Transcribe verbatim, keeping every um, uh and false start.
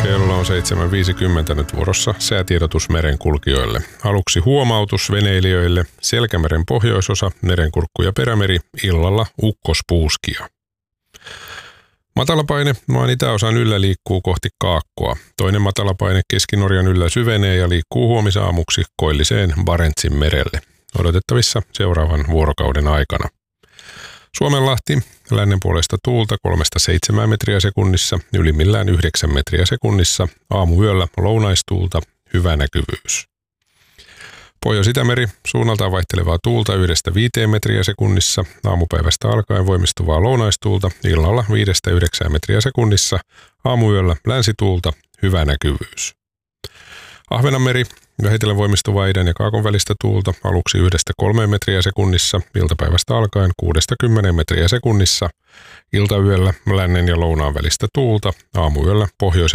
Kello on seitsemän viisikymmentä nyt vuorossa säätiedotus merenkulkijoille. Aluksi huomautus veneilijöille. Selkämeren pohjoisosa, Merenkurkku ja Perämeri, illalla ukkospuuskia. Matalapaine maan itäosan yllä liikkuu kohti Kaakkoa. Toinen matalapaine Keski-Norjan yllä syvenee ja liikkuu huomisaamuksi koilliseen Barentsin merelle. Odotettavissa seuraavan vuorokauden aikana. Suomenlahti, lännen puolesta tuulta kolmesta seitsemään metriä sekunnissa, ylimmillään yhdeksän metriä sekunnissa, aamuyöllä lounaistuulta, hyvä näkyvyys. Pohjois-Itämeri, suunnaltaan vaihtelevaa tuulta yhdestä viiteen metriä sekunnissa, aamupäivästä alkaen voimistuvaa lounaistuulta, illalla viidestä yhdeksään metriä sekunnissa, aamuyöllä länsituulta, hyvä näkyvyys. Ahvenanmeri, vähitellen voimistuvaa idän ja kaakon välistä tuulta, aluksi yhdestä kolmeen metriä sekunnissa, iltapäivästä alkaen kuudesta kymmeneen metriä sekunnissa, iltayöllä lännen ja lounaan välistä tuulta, aamuyöllä pohjois-